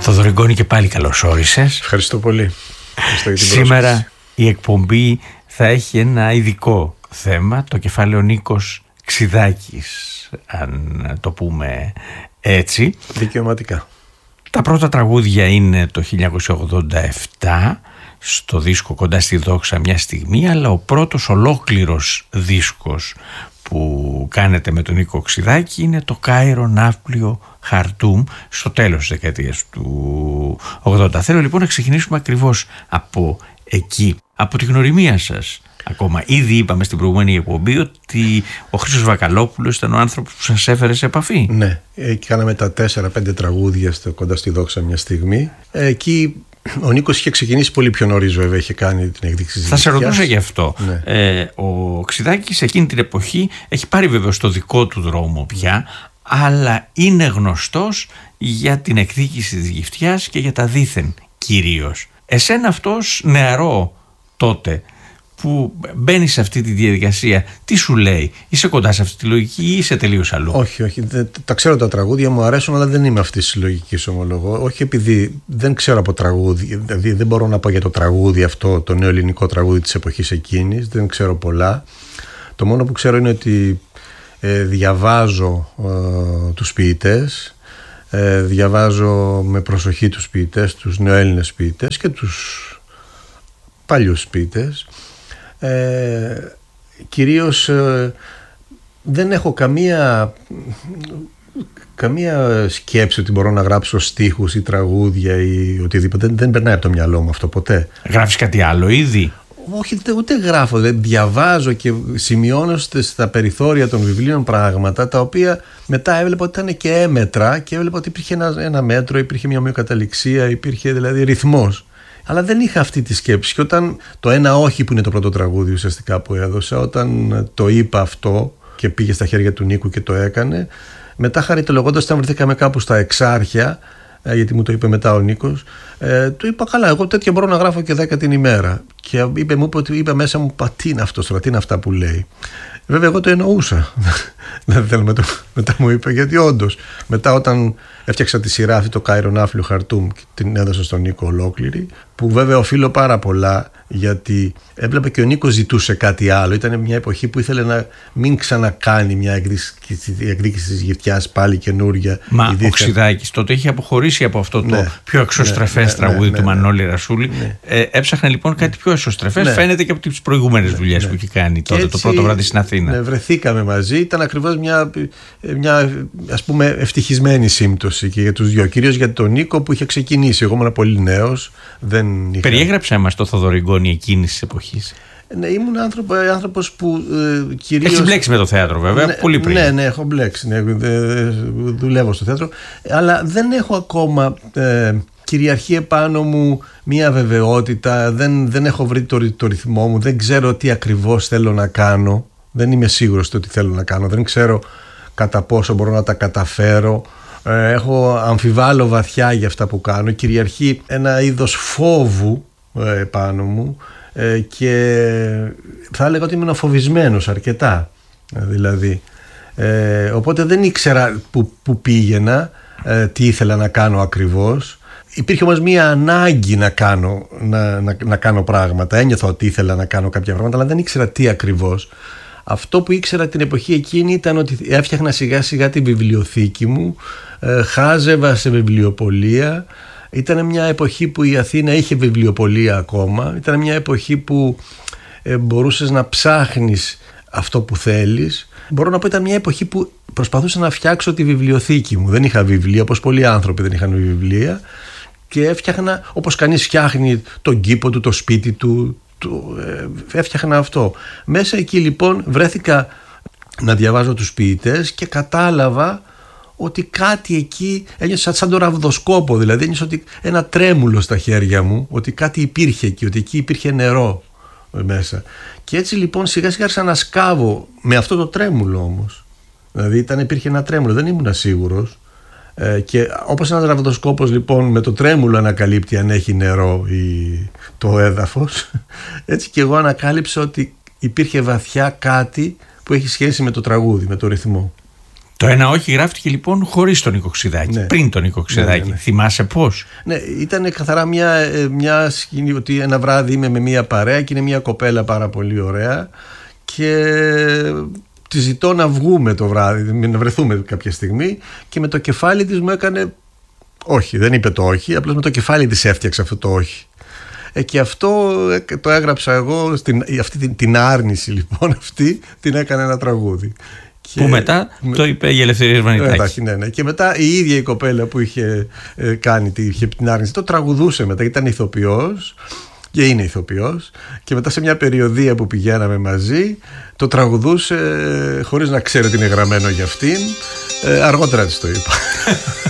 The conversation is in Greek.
Θοδωρή, και πάλι καλώς όρισες. Ευχαριστώ πολύ. Σήμερα η εκπομπή θα έχει ένα ειδικό θέμα, το κεφάλαιο Νίκος Ξιδάκης, αν το πούμε έτσι. Δικαιωματικά. Τα πρώτα τραγούδια είναι το 1987 στο δίσκο Κοντά στη Δόξα μια στιγμή, αλλά ο πρώτος ολόκληρος δίσκος που κάνετε με τον Νίκο Ξιδάκη είναι το Κάιρο Ναύπλιο Χαρτούμ στο τέλος της δεκαετίας του 80. Θέλω λοιπόν να ξεκινήσουμε ακριβώς από εκεί, από τη γνωριμία σας. Ακόμα ήδη είπαμε στην προηγούμενη εκπομπή ότι ο Χρήστος Βακαλόπουλος ήταν ο άνθρωπος που σας έφερε σε επαφή. Ναι, κάναμε τα 4-5 τραγούδια στο Κοντά στη Δόξα μια στιγμή. Εκεί ο Νίκος είχε ξεκινήσει πολύ πιο νωρίς, βέβαια, είχε κάνει την εκδίκηση της Θα σε ρωτούσα γι' αυτό. Ναι. Ο Ξιδάκης εκείνη την εποχή έχει πάρει βέβαια στο δικό του δρόμο πια, αλλά είναι γνωστός για την εκδίκηση της γυφτιάς και για τα δήθεν κυρίως. Εσένα αυτός νεαρό τότε που μπαίνει σε αυτή τη διαδικασία, τι σου λέει? Είσαι κοντά σε αυτή τη λογική ή είσαι τελείως αλλού? Όχι, τα ξέρω τα τραγούδια, μου αρέσουν, αλλά δεν είμαι αυτής της λογικής, ομολογώ. Όχι επειδή δεν ξέρω από τραγούδι, δηλαδή δεν μπορώ να πω για το τραγούδι αυτό, το νέο ελληνικό τραγούδι της εποχής εκείνης, δεν ξέρω πολλά. Το μόνο που ξέρω είναι ότι διαβάζω τους ποιητές, διαβάζω με προσοχή τους ποιητές, τους νεοέλληνες ποιητές και τους παλιούς ποιητές. Κυρίως δεν έχω καμία σκέψη ότι μπορώ να γράψω στίχους ή τραγούδια ή οτιδήποτε. Δεν περνάει από το μυαλό μου αυτό ποτέ. Γράφεις κάτι άλλο ήδη? Όχι, ούτε γράφω. Διαβάζω και σημειώνω στα περιθώρια των βιβλίων πράγματα τα οποία μετά έβλεπα ότι ήταν και έμετρα και έβλεπα ότι υπήρχε ένα μέτρο, υπήρχε μια ομοιοκαταληξία, υπήρχε δηλαδή ρυθμός. Αλλά δεν είχα αυτή τη σκέψη. Και όταν το Ένα Όχι, που είναι το πρώτο τραγούδι ουσιαστικά που έδωσα, όταν το είπα αυτό και πήγε στα χέρια του Νίκου και το έκανε, μετά χαριτολογώντας, όταν βρεθήκαμε κάπου στα Εξάρχεια, γιατί μου το είπε μετά ο Νίκος, του είπα: καλά, εγώ τέτοια μπορώ να γράφω και 10 την ημέρα. Και μου είπε μέσα μου: τι είναι αυτό τώρα, τι είναι αυτά που λέει? Βέβαια, εγώ το εννοούσα. Μετά μου είπε, γιατί όντως, μετά όταν έφτιαξα τη σειρά αυτή, το Κάιρο Ναύπλιο Χαρτούμ, και την έδωσα στον Νίκο ολόκληρη, που βέβαια οφείλω πάρα πολλά, γιατί έβλεπα και ο Νίκος ζητούσε κάτι άλλο. Ήταν μια εποχή που ήθελε να μην ξανακάνει μια εκδίκηση της γυφτιάς πάλι καινούρια. Μα ο Ξιδάκης τότε είχε αποχωρήσει από αυτό το πιο εξωστρεφές τραγούδι του Μανώλη Ρασούλη. Έψαχνε λοιπόν κάτι πιο εξωστρεφές. Φαίνεται και από τις προηγούμενες δουλειές που είχε κάνει τότε, το πρώτο βράδυ στην Αθήνα. Βρεθήκαμε μαζί, ήταν ακριβώς μια ας πούμε ευτυχισμένη σύμπτωση και για τους δυο. Κυρίως για τον Νίκο που είχε ξεκινήσει. Εγώ ήμουν πολύ νέος. Περιέγραψε μας το Θοδωρή εκείνης της εποχής. Ναι, ήμουν άνθρωπος που κυρίως... Έχεις μπλέξει με το θέατρο βέβαια, πολύ πριν. Ναι, έχω μπλέξει. Δουλεύω στο θέατρο. Αλλά δεν έχω ακόμα κυριαρχεί επάνω μου μία βεβαιότητα. Δεν έχω βρει το ρυθμό μου. Δεν ξέρω τι ακριβώς θέλω να κάνω. Δεν είμαι σίγουρος στο τι θέλω να κάνω. Δεν ξέρω κατά πόσο μπορώ να τα καταφέρω. Αμφιβάλλω βαθιά για αυτά που κάνω. Κυριαρχεί ένα είδος φόβου επάνω μου και θα έλεγα ότι ήμουν φοβισμένος αρκετά δηλαδή. Οπότε δεν ήξερα που πήγαινα, τι ήθελα να κάνω ακριβώς. Υπήρχε όμως μία ανάγκη να κάνω πράγματα. Ένιωθα ότι ήθελα να κάνω κάποια πράγματα, αλλά δεν ήξερα τι ακριβώς. Αυτό που ήξερα την εποχή εκείνη ήταν ότι έφτιαχνα σιγά σιγά τη βιβλιοθήκη μου, χάζευα σε βιβλιοπωλεία. Ήταν μια εποχή που η Αθήνα είχε βιβλιοπωλεία ακόμα. Ήταν μια εποχή που μπορούσες να ψάχνεις αυτό που θέλεις. Μπορώ να πω ήταν μια εποχή που προσπαθούσα να φτιάξω τη βιβλιοθήκη μου. Δεν είχα βιβλία, όπως πολλοί άνθρωποι δεν είχαν βιβλία. Και έφτιαχνα όπως κανείς φτιάχνει τον κήπο του, το σπίτι του. Έφτιαχνα αυτό. Μέσα εκεί λοιπόν βρέθηκα να διαβάζω τους ποιητές και κατάλαβα ότι κάτι εκεί ένιωσα σαν το ραβδοσκόπο, δηλαδή ένιωσα ότι ένα τρέμουλο στα χέρια μου, ότι κάτι υπήρχε εκεί, ότι εκεί υπήρχε νερό μέσα. Και έτσι λοιπόν σιγά σιγά άρχισα να σκάβω με αυτό το τρέμουλο όμως. Δηλαδή υπήρχε ένα τρέμουλο, δεν ήμουν σίγουρος. Και όπως ένας ραβδοσκόπος λοιπόν με το τρέμουλο ανακαλύπτει αν έχει νερό ή το έδαφος, έτσι και εγώ ανακάλυψα ότι υπήρχε βαθιά κάτι που έχει σχέση με το τραγούδι, με το ρυθμό. Το ένα όχι γράφτηκε λοιπόν χωρίς τον Νίκο Ξηδάκη, πριν τον Νίκο Ξηδάκη. Ναι. Θυμάσαι πώς? Ναι, ήταν καθαρά μια σκηνή ότι ένα βράδυ είμαι με μια παρέα και είναι μια κοπέλα πάρα πολύ ωραία και τη ζητώ να βγούμε το βράδυ, να βρεθούμε κάποια στιγμή, και με το κεφάλι της μου έκανε όχι, δεν είπε το όχι, απλώς με το κεφάλι της έφτιαξε αυτό το όχι. Και αυτό το έγραψα εγώ, αυτή την άρνηση λοιπόν αυτή την έκανε ένα τραγούδι. Που μετά το είπε η Ελευθερία Βανιτάκη. Ναι. Και μετά η ίδια η κοπέλα που είχε κάνει την άρνηση το τραγουδούσε μετά, ήταν ηθοποιός και είναι ηθοποιός, και μετά σε μια περιοδία που πηγαίναμε μαζί το τραγουδούσε χωρίς να ξέρει ότι είναι γραμμένο για αυτήν. Αργότερα της το είπα.